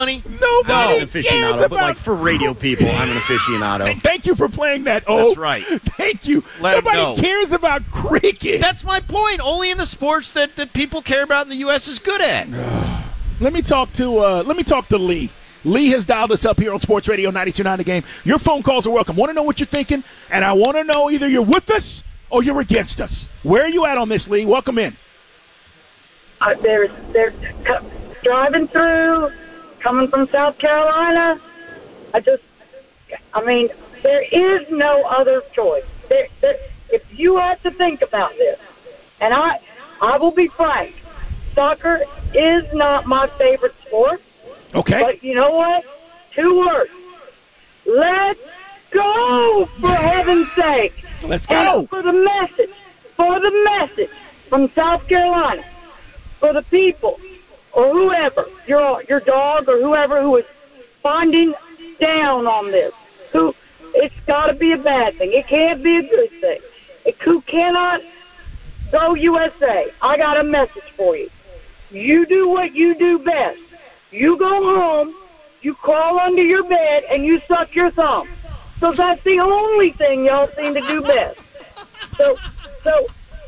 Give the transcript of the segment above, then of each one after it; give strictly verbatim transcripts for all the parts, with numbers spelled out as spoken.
Nobody I'm an cares aficionado, about. but like for radio people, I'm an aficionado. Thank you for playing that. Oh, That's right. Thank you. Let 'em Nobody know. cares about cricket. That's my point. Only in the sports that, that people care about and the U S is good at. Let me talk to. Uh, let me talk to Lee. Lee has dialed us up here on Sports Radio ninety-two point nine The Game. Your phone calls are welcome. Want to know what you're thinking, and I want to know either you're with us or you're against us. Where are you at on this, Lee? Welcome in. Uh, there's, there's co- driving through, coming from South Carolina. I just, I mean, there is no other choice. There, there, if you have to think about this, and I, I will be frank, soccer is not my favorite sport. Okay. But you know what? Two words. Let's go, for heaven's sake. Let's go. And for the message, for the message from South Carolina, for the people or whoever, your your dog or whoever who is finding down on this, who it's got to be a bad thing. It can't be a good thing. It who cannot go U S A. I got a message for you. You do what you do best. You go home, you crawl under your bed, and you suck your thumb. So that's the only thing y'all seem to do best. So, so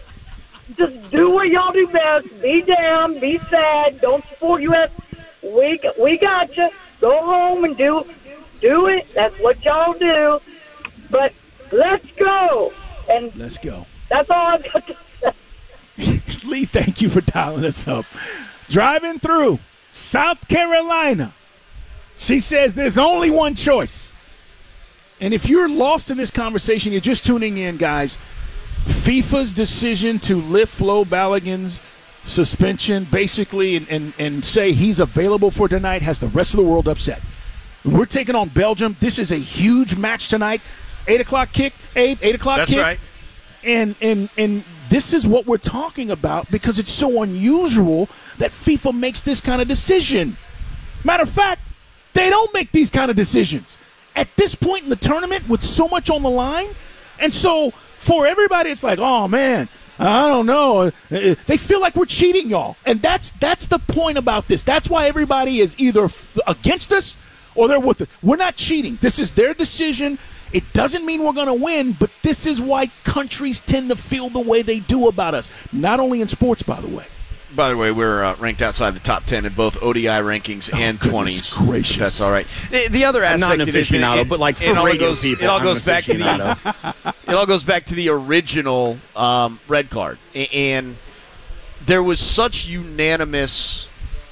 just do what y'all do best. Be down, be sad. Don't support U S. We we got you. Go home and do do it. That's what y'all do. But let's go. And let's go. That's all I've got to say. Lee, thank you for dialing us up. Driving through South Carolina. She says there's only one choice. And if you're lost in this conversation, you're just tuning in, guys. FIFA's decision to lift Flo Balogun's suspension, basically, and, and, and say he's available for tonight, has the rest of the world upset. We're taking on Belgium. This is a huge match tonight. Eight o'clock kick, Abe. Eight o'clock That's kick. right. And and and this is what we're talking about because it's so unusual that FIFA makes this kind of decision. Matter of fact, they don't make these kind of decisions at this point in the tournament with so much on the line. And so for everybody, it's like, oh man, I don't know. They feel like we're cheating, y'all. And that's that's the point about this. That's why everybody is either f- against us or they're with us. We're not cheating. This is their decision. It doesn't mean we're going to win, but this is why countries tend to feel the way they do about us. Not only in sports, by the way. By the way, we're uh, ranked outside the top ten in both O D I rankings Oh, and goodness twenties. gracious. If that's all right. The, the other I'm aspect not an of it, aficionado, it, but like for it all radio goes, people, it all I'm goes an back to the aficionado. it all goes back to the original um, red card, A- and there was such unanimous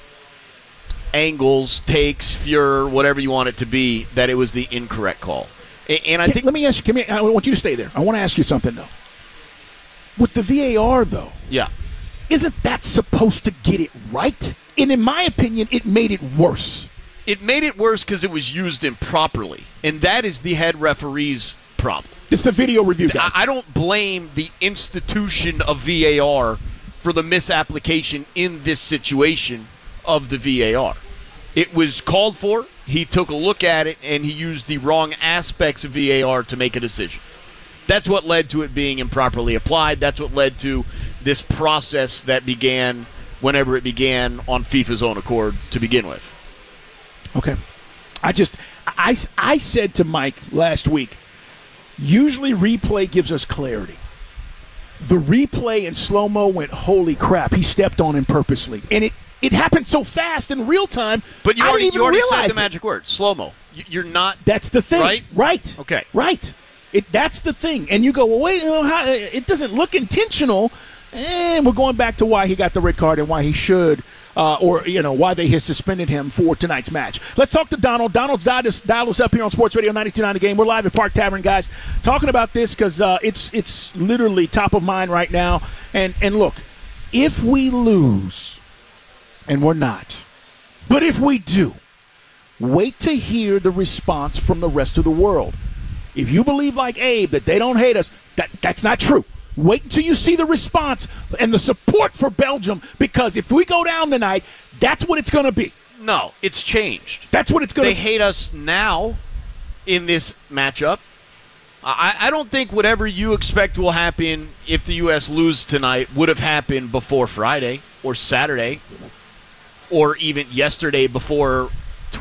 angles, takes, furor, whatever you want it to be, that it was the incorrect call. A- And I Can- think let me ask you, come here, I want you to stay there. I want to ask you something, though. With the V A R, though, yeah. isn't that supposed to get it right? And in my opinion, it made it worse. It made it worse because it was used improperly, and that is the head referee's problem. It's the video review, guys. I I don't blame the institution of V A R for the misapplication in this situation of the V A R. It was called for. He took a look at it, and he used the wrong aspects of V A R to make a decision. That's what led to it being improperly applied. That's what led to this process that began whenever it began on FIFA's own accord to begin with. Okay. I just, I, I said to Mike last week, usually replay gives us clarity. The replay in slow-mo went, holy crap, he stepped on him purposely. And it, it happened so fast in real time, But you I already, didn't even you already realize said the it. magic word, slow-mo. You- You're not... That's the thing. Right? Right. Okay. Right. It That's the thing. And you go, well, wait, you know, how, it doesn't look intentional. And we're going back to why he got the red card and why he should, uh, or, you know, why they have suspended him for tonight's match. Let's talk to Donald. Donald's dialed us, dialed us up here on Sports Radio ninety-two point nine The Game. We're live at Park Tavern, guys, talking about this because uh, it's it's literally top of mind right now. And, and look, if we lose, and we're not, but if we do, wait to hear the response from the rest of the world. If you believe like Abe that they don't hate us, that that's not true. Wait until you see the response and the support for Belgium, because if we go down tonight, that's what it's going to be. No, it's changed. That's what it's going They to be. hate us now in this matchup. I, I don't think whatever you expect will happen if the U S loses tonight would have happened before Friday or Saturday or even yesterday before